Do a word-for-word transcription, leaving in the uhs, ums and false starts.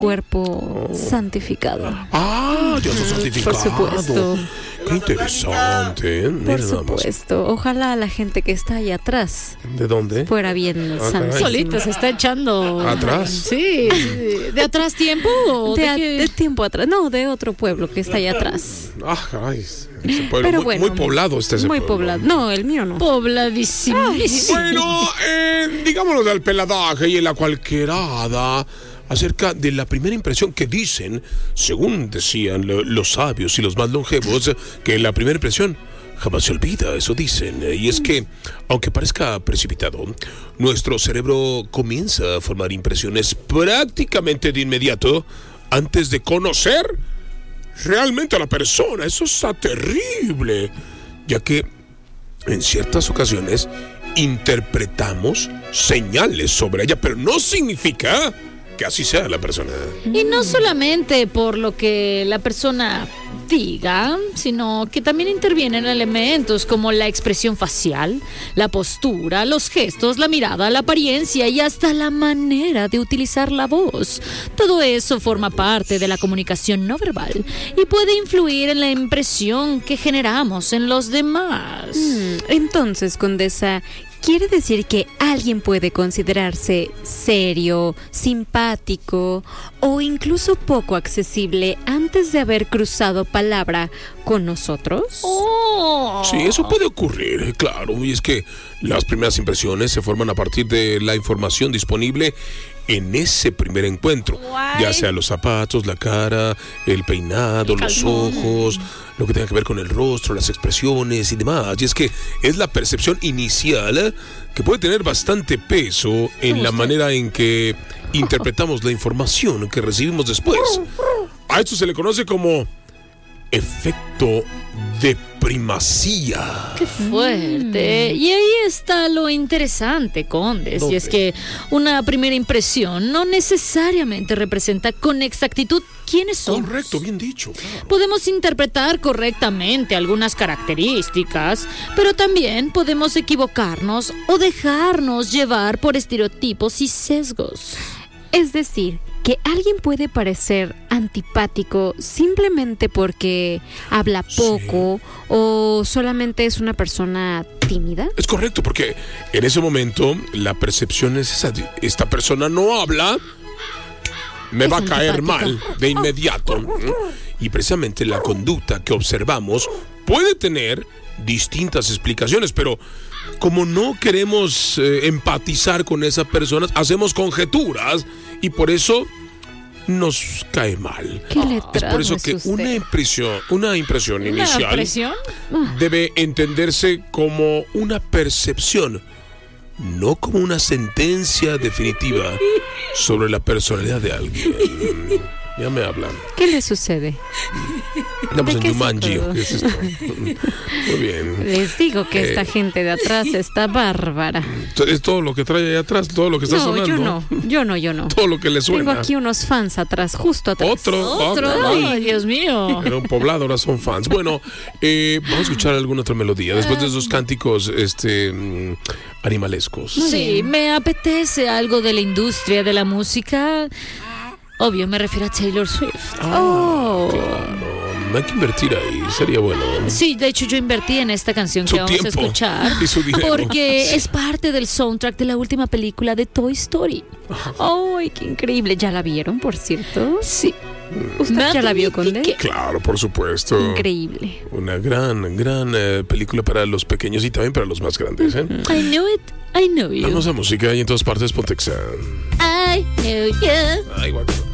cuerpo oh. santificado. Ah, ya está santificado. Por supuesto. Qué interesante. ¿eh? Por supuesto. Ojalá la gente que está ahí atrás. ¿De dónde? Fuera bien ah, santísima. Solita se está echando. ¿Atrás? Sí. ¿De atrás tiempo? O de, de, a, qué? de tiempo atrás. No, de otro pueblo que está allá atrás. Ah, caray. Ese pueblo, Pero muy, bueno, muy poblado este ese Muy pueblo. poblado. No, el mío no. Pobladísimo. Bueno, eh, digámoslo del peladaje y en la cualquierada acerca de la primera impresión que dicen, según decían lo, los sabios y los más longevos, que la primera impresión jamás se olvida, eso dicen. Y es que, aunque parezca precipitado, nuestro cerebro comienza a formar impresiones prácticamente de inmediato antes de conocer realmente a la persona. Eso está terrible, ya que en ciertas ocasiones interpretamos señales sobre ella, pero no significa que así sea la persona. Y no solamente por lo que la persona diga, sino que también intervienen elementos como la expresión facial, la postura, los gestos, la mirada, la apariencia y hasta la manera de utilizar la voz. Todo eso forma parte de la comunicación no verbal y puede influir en la impresión que generamos en los demás. Mm, entonces, Condesa, ¿quiere decir que alguien puede considerarse serio, simpático o incluso poco accesible antes de haber cruzado palabra con nosotros? Oh. Sí, eso puede ocurrir, claro. Y es que las primeras impresiones se forman a partir de la información disponible en ese primer encuentro. Guay. Ya sea los zapatos, la cara, el peinado, los ojos, lo que tenga que ver con el rostro, las expresiones y demás. Y es que es la percepción inicial ¿eh? que puede tener bastante peso en la manera en que interpretamos la información que recibimos después. A esto se le conoce como efecto de primacía. ¡Qué fuerte! Y ahí está lo interesante, Condes. ¿Dónde? Y es que una primera impresión no necesariamente representa con exactitud quiénes somos. Correcto, bien dicho. Claro. Podemos interpretar correctamente algunas características, pero también podemos equivocarnos o dejarnos llevar por estereotipos y sesgos. Es decir, que alguien puede parecer antipático simplemente porque habla poco sí. o solamente es una persona tímida. Es correcto, porque en ese momento la percepción es esa: esta persona no habla, me es va a caer mal de inmediato. Y precisamente la conducta que observamos puede tener distintas explicaciones, pero como no queremos eh, empatizar con esas personas, hacemos conjeturas y por eso nos cae mal. ¿Qué letrado es por eso es que usted? una impresión, una impresión ¿Una inicial impresión? debe entenderse como una percepción, no como una sentencia definitiva sobre la personalidad de alguien. Ya me hablan. ¿Qué le sucede? Estamos en qué se Jumanji. acordó? ¿Qué es esto? Muy bien. Les digo que Eh, esta gente de atrás está bárbara. Es todo lo que trae ahí atrás, todo lo que está No, sonando. yo no, yo no, yo no. Todo lo que le suena. Tengo aquí unos fans atrás, justo atrás. Otro, Otro, otro. ay, Dios mío. Era un poblado, ahora son fans. Bueno, eh, vamos a escuchar alguna otra melodía después de esos cánticos este, mm, animalescos. Sí, me apetece algo de la industria de la música. Obvio, me refiero a Taylor Swift. Ah, Oh. claro. Hay que invertir ahí, sería bueno. Sí, de hecho yo invertí en esta canción Su que vamos tiempo a escuchar y su dinero. porque es parte del soundtrack de la última película de Toy Story. ¡Ay, qué increíble! ¿Ya la vieron, por cierto? Sí. ¿Usted ya la vio, Conde? Claro, por supuesto. Increíble. Una gran, gran eh, película para los pequeños y también para los más grandes. ¿eh? I know it, I know you. Vamos a música y en todas partes Pontexa. I know you. Ay, guaca.